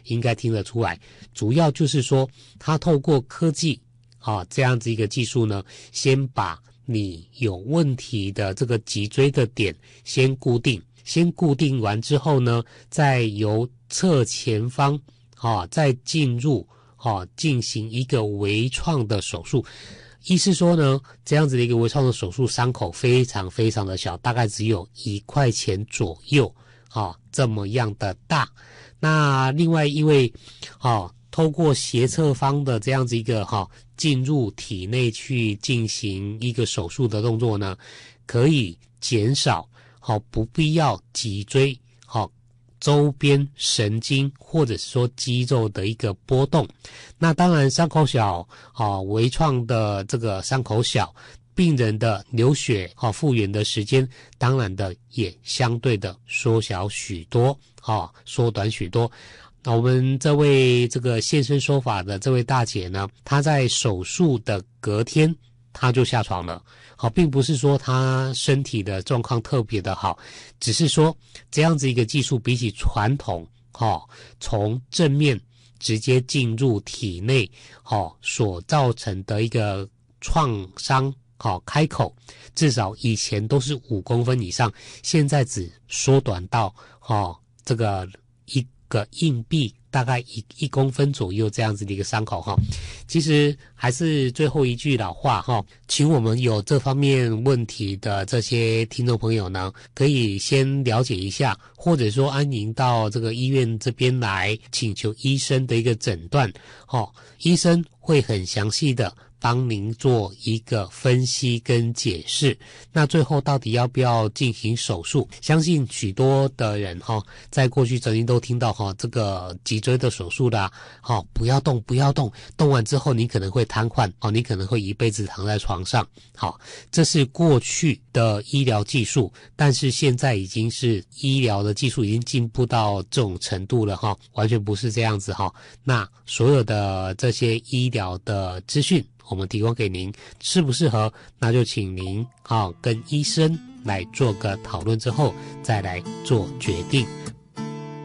应该听得出来，主要就是说它透过科技这样子一个技术呢，先把你有问题的这个脊椎的点先固定完之后呢，再由侧前方再进入进行一个微创的手术。意思说呢，这样子的一个微创的手术伤口非常非常的小，大概只有1块钱左右这么样的大。那另外因为透过斜侧方的这样子一个进入体内去进行一个手术的动作呢，可以减少不必要脊椎周边神经或者是说肌肉的一个波动。那当然伤口小微创的这个伤口小，病人的流血复原的时间当然的也相对的缩短许多。那我们这位这个现身说法的这位大姐呢，她在手术的隔天她就下床了。并不是说她身体的状况特别的好，只是说这样子一个技术比起传统从正面直接进入体内所造成的一个创伤开口，至少以前都是5公分以上，现在只缩短到这个一个硬币大概1公分左右这样子的一个伤口其实还是最后一句老话请我们有这方面问题的这些听众朋友呢，可以先了解一下，或者说安宁到这个医院这边来请求医生的一个诊断医生会很详细的帮您做一个分析跟解释。那最后到底要不要进行手术，相信许多的人在过去曾经都听到这个脊椎的手术啦不要动，动完之后你可能会瘫痪你可能会一辈子躺在床上这是过去的医疗技术，但是现在已经是医疗的技术已经进步到这种程度了完全不是这样子那所有的这些医疗的资讯我们提供给您，适不适合那就请您跟医生来做个讨论之后再来做决定。